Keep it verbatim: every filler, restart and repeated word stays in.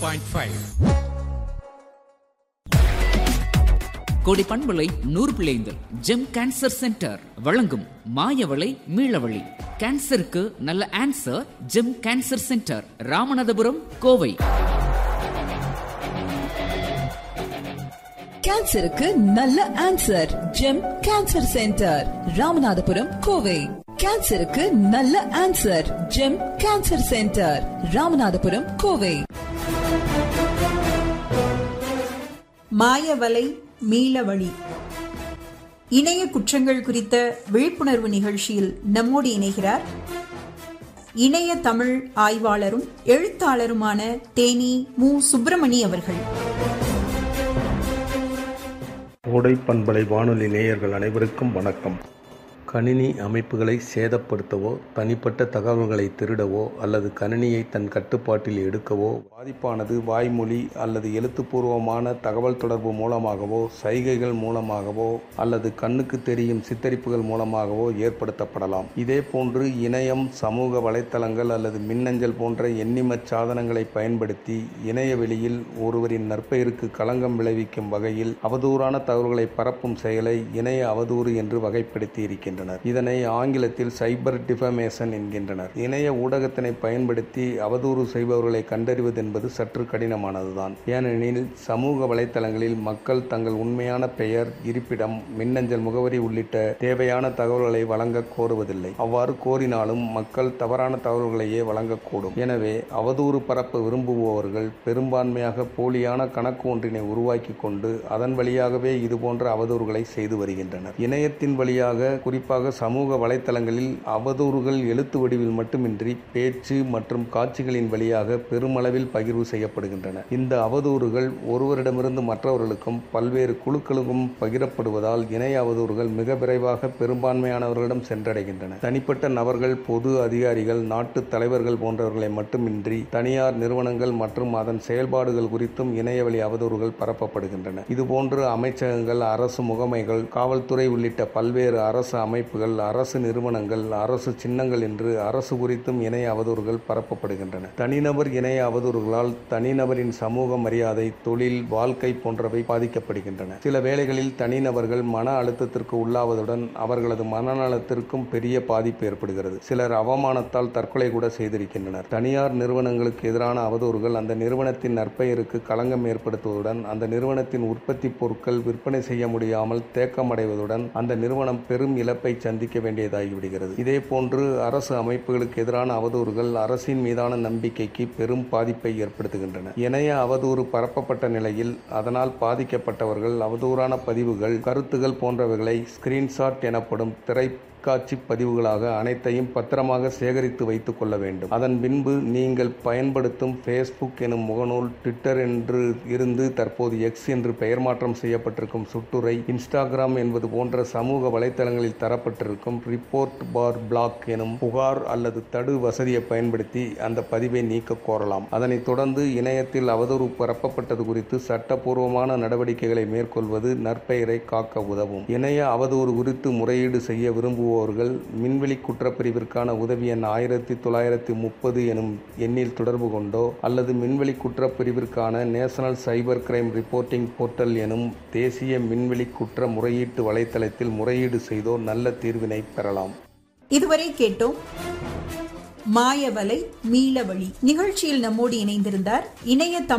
Point five. கோடி பண்பலை நூறு பிள்ளைங்கள் ஜெம் கேன்சர் சென்டர் வழங்கும் மாயவளை மீளவழி. கேன்சருக்கு நல்ல answer GeM cancer centre, Ramanathapuram, Kovai. கேன்சருக்கு நல்ல answer GeM cancer centre, Ramanathapuram, Kovai. கேன்சருக்கு நல்ல answer GeM cancer centre, Ramanathapuram, Kovai. மாயவலை மீளவழி இணைய குற்றங்கள் குறித்த விழிப்புணர்வு நிகழ்ச்சியில் நம்மோடு இணைகிறார் இணைய தமிழ் ஆய்வாளரும் எழுத்தாளருமான தேனி மு சுப்பிரமணி அவர்கள். கோடை பண்பலை வானொலி நேயர்கள் அனைவருக்கும் வணக்கம். கணினி அமைப்புகளை சேதப்படுத்தவோ, தனிப்பட்ட தகவல்களை திருடவோ அல்லது கணினியை தன் கட்டுப்பாட்டில் எடுக்கவோ, பாதிப்பானது வாய்மொழி அல்லது எழுத்துப்பூர்வமான தகவல் தொடர்பு மூலமாகவோ, சைகைகள் மூலமாகவோ அல்லது கண்ணுக்கு தெரியும் சித்தரிப்புகள் மூலமாகவோ ஏற்படுத்தப்படலாம். இதே போன்று இணையம், சமூக வலைத்தளங்கள் அல்லது மின்னஞ்சல் போன்ற எண்ணிமச் சாதனங்களை பயன்படுத்தி இணையவெளியில் ஒருவரின் நற்பெயருக்கு களங்கம் விளைவிக்கும் வகையில் அவதூறான தகவல்களை பரப்பும் செயலை இணைய அவதூறு என்று வகைப்படுத்தி இருக்கின்றனர். இதனை ஆங்கிலத்தில் சைபர் டிஃபமேஷன் என்கின்றனர். இணைய ஊடகத்தினை பயன்படுத்தி அவதூறு செய்பவர்களை கண்டறிவது என்பது சற்று கடினமானதுதான். ஏனெனில் சமூக வலைத்தளங்களில் மக்கள் தங்கள் உண்மையான பெயர், இருப்பிடம், மின்னஞ்சல் முகவரி உள்ளிட்ட தேவையான தகவல்களை வழங்க கோருவதில்லை. அவ்வாறு கோரினாலும் மக்கள் தவறான தகவல்களையே வழங்கக்கூடும். எனவே அவதூறு பரப்ப விரும்புபவர்கள் பெரும்பான்மையாக போலியான கணக்கு ஒன்றினை உருவாக்கி கொண்டு அதன் வழியாகவே இதுபோன்ற அவதூறுகளை செய்து வருகின்றனர். இணையத்தின் வழியாக குறிப்பாக சமூக வலைத்தளங்களில் அவதூறுகள் எழுத்து வடிவில் மட்டுமின்றி பேச்சு மற்றும் காட்சிகளின் வழியாக பெருமளவில் பகிர்வு செய்யப்படுகின்றன. இந்த அவதூறுகள் ஒருவரிடமிருந்து மற்றவர்களுக்கும் பல்வேறு குழுக்களுக்கும் பகிரப்படுவதால் இணைய அவதூறுகள் மிக விரைவாக பெரும்பான்மையானவர்களிடம் சென்றடைகின்றன. தனிப்பட்ட நபர்கள், பொது அதிகாரிகள், நாட்டு தலைவர்கள் போன்றவர்களை மட்டுமின்றி தனியார் நிறுவனங்கள் மற்றும் அதன் செயல்பாடுகள் குறித்தும் இணையவழி அவதூறுகள் பரப்பப்படுகின்றன. இதுபோன்று அமைச்சகங்கள், அரசு முகமைகள், காவல்துறை உள்ளிட்ட பல்வேறு அரசு அமைப்புகள், அரசு நிறுவனங்கள், அரசு சின்னங்கள் என்று அரசு குறித்தும் இணைய அவதூறுகள் பரப்பப்படுகின்றன. தனிநபர் இணைய அவதூறுகளால் தனிநபரின் சமூக மரியாதை, தொழில், வாழ்க்கை போன்றவை பாதிக்கப்படுகின்றன. சில வேளைகளில் தனிநபர்கள் மன அழுத்தத்திற்கு உள்ளாவதுடன் அவர்களது மனநலத்திற்கும் பெரிய பாதிப்பு ஏற்படுகிறது. சிலர் அவமானத்தால் தற்கொலை கூட செய்திருக்கின்றனர். தனியார் நிறுவனங்களுக்கு எதிரான அவதூறுகள் அந்த நிறுவனத்தின் நற்பெயருக்கு களங்கம் ஏற்படுத்துவதுடன் அந்த நிறுவனத்தின் உற்பத்தி பொருட்கள் விற்பனை செய்ய முடியாமல் தேக்கமடைவதுடன் அந்த நிறுவனம் பெரும் இழப்பை சந்திக்க வேண்டியதாகிவிடுகிறது. இதே போன்று அரசு அமைப்புகளுக்கு எதிரான அவதூறுகள் அரசின் மீதான நம்பிக்கைக்கு பெரும் பாதிப்பை ஏற்படுத்துகின்றன. இணைய அவதூறு பரப்பப்பட்ட நிலையில் அதனால் பாதிக்கப்பட்டவர்கள் அவதூறான பதிவுகள், கருத்துகள் போன்றவைகளை ஸ்கிரீன்ஷாட் எனப்படும் திரை காட்சி பதிவுகளாக அனைத்தையும் பத்திரமாக சேகரித்து வைத்துக் கொள்ள வேண்டும். அதன் பின்பு நீங்கள் பயன்படுத்தும் ஃபேஸ்புக் எனும் முகநூல், ட்விட்டர் என்று இருந்து தற்போது எக்ஸ் என்று பெயர் மாற்றம் செய்யப்பட்டிருக்கும் சுட்டுரை, இன்ஸ்டாகிராம் என்பது போன்ற சமூக வலைத்தளங்களில் தரப்பட்டிருக்கும் ரிப்போர்ட் பார் பிளாக் எனும் புகார் அல்லது தடு வசதியை பயன்படுத்தி அந்த பதிவை நீக்க கோரலாம். அதனைத் தொடர்ந்து இணையத்தில் அவதூறு பரப்பப்பட்டது குறித்து சட்டப்பூர்வமான நடவடிக்கைகளை மேற்கொள்வது நற்பெயரை காக்க உதவும். இணைய அவதூறு குறித்து முறையீடு செய்ய விரும்புவோர் மின்வெளி குற்றப்பிரிவிற்கான உதவி எண் ஆயிரத்தி தொள்ளாயிரத்தி முப்பது எனும் எண்ணில் தொடர்பு கொண்டோ அல்லது மின்வெளி குற்றப்பிரிவிற்கான national cyber crime reporting portal எனும் தேசிய மின்வெளி குற்ற முறையீட்டு வலைத்தளத்தில் முறையீடு செய்தோ நல்ல தீர்வினை பெறலாம். இதுவரை கேட்டோம் மாயவலை மீளவழி. நிகழ்ச்சியில் நம்மோடு இணைந்திருந்தார் இணைய